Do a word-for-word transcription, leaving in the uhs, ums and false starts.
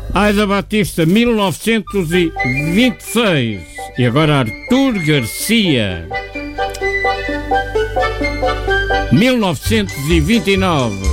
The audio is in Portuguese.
Aida Batista, mil novecentos e vinte e seis. E agora Artur Garcia, mil novecentos e vinte e nove.